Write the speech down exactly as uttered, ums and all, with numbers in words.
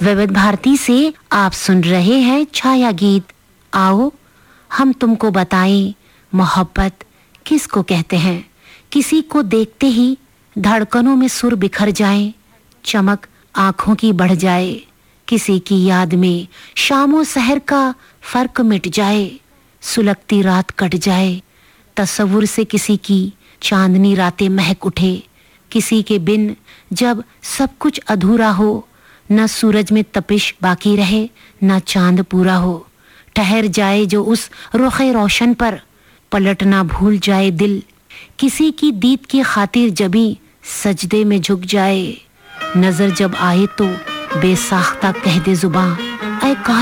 विविध भारती से आप सुन रहे हैं छाया गीत। आओ हम तुमको बताएं मोहब्बत किसको कहते हैं। किसी को देखते ही धड़कनों में सुर बिखर जाए, चमक आंखों की बढ़ जाए, किसी की याद में शामों सहर का फर्क मिट जाए, सुलगती रात कट जाए, तस्वुर से किसी की चांदनी रातें महक उठे, किसी के बिन जब सब कुछ अधूरा हो, न सूरज में तपिश बाकी रहे न चांद पूरा हो, ठहर जाए जो उस रुखे रोशन पर, पलटना भूल जाए दिल, किसी की दीद की खातिर जबी सजदे में झुक जाए, नजर जब आए तो बेसाख्ता कह दे जुबां, ऐ